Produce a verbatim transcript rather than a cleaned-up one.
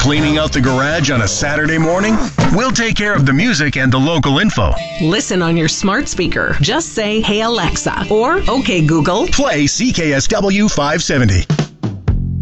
Cleaning out the garage on a Saturday morning? We'll take care of the music and the local info. Listen on your smart speaker. Just say, "Hey Alexa," or "Okay Google, play C K S W five seventy."